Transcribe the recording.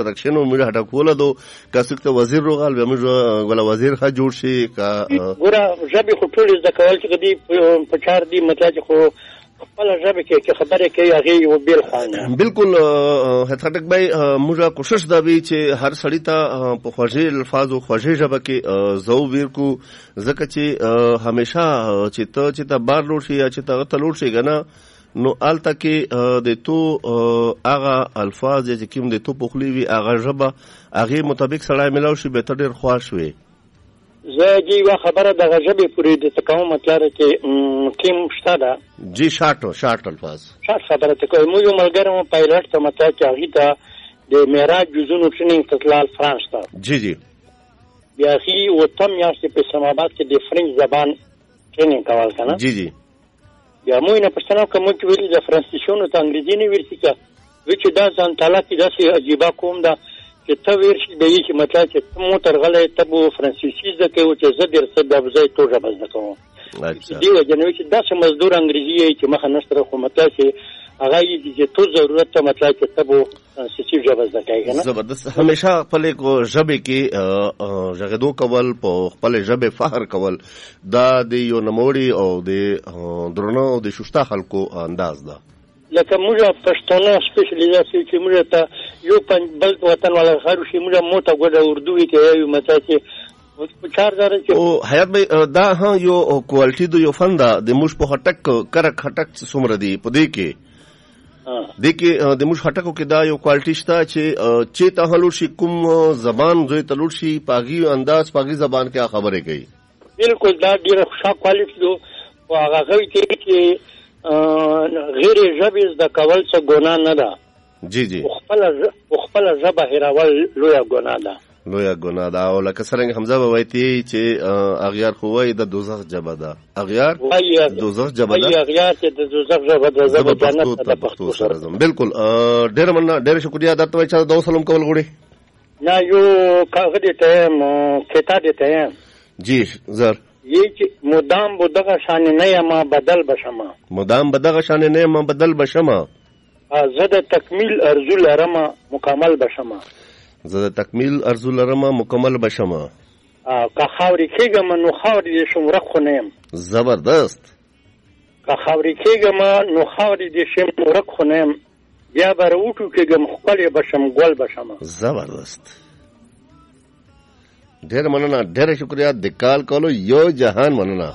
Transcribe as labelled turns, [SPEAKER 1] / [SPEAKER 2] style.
[SPEAKER 1] پروډکشن موږ هټا کوله دو کاسکته وزیر روغال به موږ ولا وزیر ښه جوړ شي کا
[SPEAKER 2] ګوره ژبې خو ټولې زده کول چې دي په چار دي مطلب خو خپل ژبه کې خبره کوي هغه یو بیل خوانه
[SPEAKER 1] بالکل هټک بھائی موږ کوشش دا وی چې هر سړی ته په خوږی الفاظ او خوږی ژبه کې زو ویر کو زکه چې همیشه چې ته بار لوړ شي یا چې ته تلوړ شي کنه نو آلته کې د تو هغه الفاظ چې کوم د تو پخلی وی هغه ژبه هغه مطابق سړی ملاو شي به تر خوښ وي
[SPEAKER 2] زه جی وا خبره د غژبې پوری د تکوم مطلب کې کیم شته ده
[SPEAKER 1] جی شارټ الفاظ
[SPEAKER 2] شارټ خبره ته کوم یو ملګری پایلټ ته مطلب چې هغه ته د معراج جزونو ټریننګ تطلال فرانس ته
[SPEAKER 1] جی
[SPEAKER 2] بیا هی او تم یاست په اسلام آباد کې د فرنچ زبان ټریننګ کول کنه
[SPEAKER 1] جی
[SPEAKER 2] بیا موږ نه پښتنو کوم چې ویل د فرانسیسیونو ته انګریزي نه ورسې کا چې دا ځان تعالی کې داسې عجیبه کوم ده چې ته ورشي به یې چې مطلب چې مو ترغلې ته بو فرانسیسي زده کوي چې زه درسه د ابزای توګه بزده کوم دی وجنوي چې داسې مزدور انګریزي چې مخه نشته خو مطلب چې هغه یې چې تو ضرورت ته مطلب چې ته بو فرانسیسي ژبه زده کوي کنه
[SPEAKER 1] زبردست همیشه خپل کو ژبه کې ژغدو کول په خپل ژبه فخر کول دا د یو نموړي او د درنو او د شوشتا خلکو انداز ده
[SPEAKER 2] لکه موږ پښتانه سپیشلیزاسي چې موږ ته یو بل وطن ولا خارو شي موږ موته ګوډه اردو کې یو مته چې چار زره چې
[SPEAKER 1] او حیات بھائی دا ها یو کوالټي د یو فن دا د موږ په هټک کرک هټک سمره دی په دې کې د موږ هټکو کې دا یو کوالټي شته چې ته هلو شي کوم زبان زوی تلور شي پاغي انداز پاغي زبان کې خبرې کوي
[SPEAKER 2] بالکل دا ډیره ښه کوالټي دو او هغه غوي چې غیر ژبې زده کول څه ګناه نه ده
[SPEAKER 1] جی
[SPEAKER 2] خپل ژبه هیرول لویه ګناه
[SPEAKER 1] ده او لکه څرنګه حمزه وایي چې اغیار خو وایي د دوزخ ژبه ده اغیار دوزخ ژبه ده
[SPEAKER 2] اغیار چې د دوزخ ژبه ده زبر جنت د پښتو سره
[SPEAKER 1] بالکل ډېر شکریہ درته وایي چې د سلام کول غوړي
[SPEAKER 2] نه یو کاغذ ته کتا دته
[SPEAKER 1] جی زر
[SPEAKER 2] یی مدام بدغه شان نه یم بدل بشم
[SPEAKER 1] مدام بدغه شان نه یم بدل بشم
[SPEAKER 2] زه د تکمیل ارزو لرم مکمل بشم
[SPEAKER 1] زه د تکمیل ارزو لرم مکمل بشم
[SPEAKER 2] که خاوري کېږم نو خاوري دې شم رخ خو نه یم
[SPEAKER 1] زبردست
[SPEAKER 2] که خاوري کېږم نو خاوري دې شم رخ خو نه یم بیا به راوټو کېږم ښکلی بشم ګل بشم
[SPEAKER 1] زبردست ډېر مننه ډېر شکریہ د کال کولو یو جهان مننه